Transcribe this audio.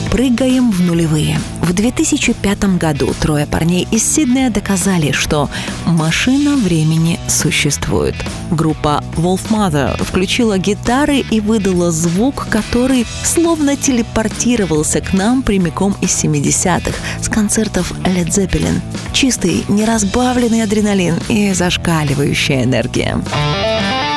Прыгаем в нулевые. В 2005 году трое парней из Сиднея доказали, что машина времени существует. Группа Wolfmother включила гитары и выдала звук, который словно телепортировался к нам прямиком из 70-х с концертов Led Zeppelin. Чистый, неразбавленный адреналин и зашкаливающая энергия.